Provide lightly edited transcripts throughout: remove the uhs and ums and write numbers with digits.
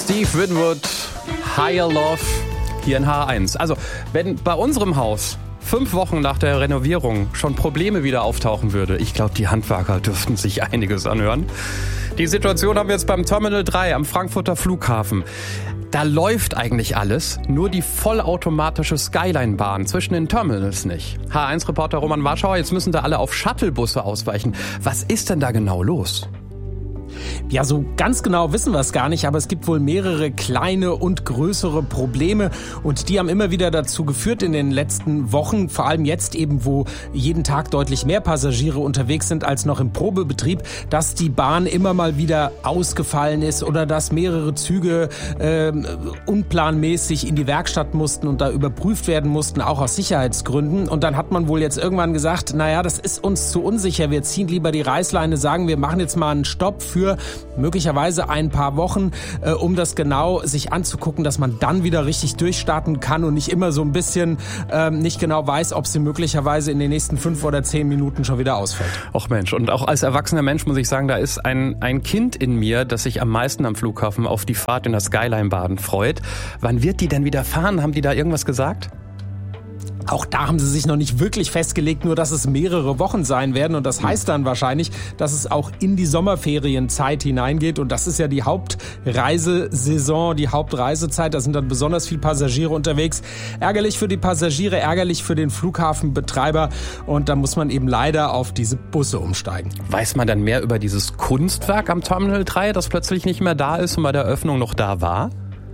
Steve Winwood, Higher Love, hier in H1. Also, wenn bei unserem Haus 5 Wochen nach der Renovierung schon Probleme wieder auftauchen würde, ich glaube, die Handwerker dürften sich einiges anhören. Die Situation haben wir jetzt beim Terminal 3 am Frankfurter Flughafen. Da läuft eigentlich alles, nur die vollautomatische Skyline-Bahn zwischen den Terminals nicht. H1-Reporter Roman Warschauer, jetzt müssen da alle auf Shuttlebusse ausweichen. Was ist denn da genau los? Ja, so ganz genau wissen wir es gar nicht, aber es gibt wohl mehrere kleine und größere Probleme und die haben immer wieder dazu geführt in den letzten Wochen, vor allem jetzt eben, wo jeden Tag deutlich mehr Passagiere unterwegs sind als noch im Probebetrieb, dass die Bahn immer mal wieder ausgefallen ist oder dass mehrere Züge unplanmäßig in die Werkstatt mussten und da überprüft werden mussten, auch aus Sicherheitsgründen. Und dann hat man wohl jetzt irgendwann gesagt, naja, das ist uns zu unsicher, wir ziehen lieber die Reißleine, sagen, wir machen jetzt mal einen Stopp für möglicherweise ein paar Wochen, um das genau sich anzugucken, dass man dann wieder richtig durchstarten kann und nicht immer so ein bisschen nicht genau weiß, ob sie möglicherweise in den nächsten 5 oder 10 Minuten schon wieder ausfällt. Och Mensch, und auch als erwachsener Mensch muss ich sagen, da ist ein Kind in mir, das sich am meisten am Flughafen auf die Fahrt in der Skyline-Bahn freut. Wann wird die denn wieder fahren? Haben die da irgendwas gesagt? Auch da haben sie sich noch nicht wirklich festgelegt, nur dass es mehrere Wochen sein werden. Und das heißt dann wahrscheinlich, dass es auch in die Sommerferienzeit hineingeht. Und das ist ja die Hauptreisesaison, die Hauptreisezeit. Da sind dann besonders viele Passagiere unterwegs. Ärgerlich für die Passagiere, ärgerlich für den Flughafenbetreiber. Und da muss man eben leider auf diese Busse umsteigen. Weiß man dann mehr über dieses Kunstwerk am Terminal 3, das plötzlich nicht mehr da ist und bei der Eröffnung noch da war?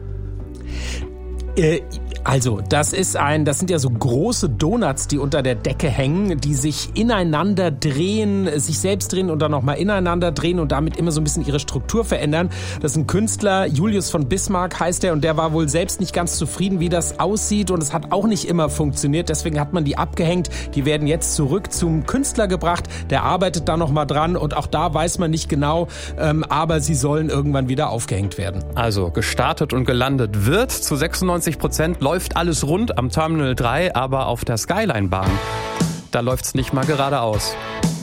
Also, das sind ja so große Donuts, die unter der Decke hängen, die sich ineinander drehen, sich selbst drehen und dann nochmal ineinander drehen und damit immer so ein bisschen ihre Struktur verändern. Das ist ein Künstler, Julius von Bismarck heißt er, und der war wohl selbst nicht ganz zufrieden, wie das aussieht, und es hat auch nicht immer funktioniert, deswegen hat man die abgehängt. Die werden jetzt zurück zum Künstler gebracht, der arbeitet da nochmal dran und auch da weiß man nicht genau, aber sie sollen irgendwann wieder aufgehängt werden. Also, gestartet und gelandet wird zu 96%, läuft alles rund am Terminal 3, aber auf der Skyline-Bahn, da läuft's nicht mal geradeaus.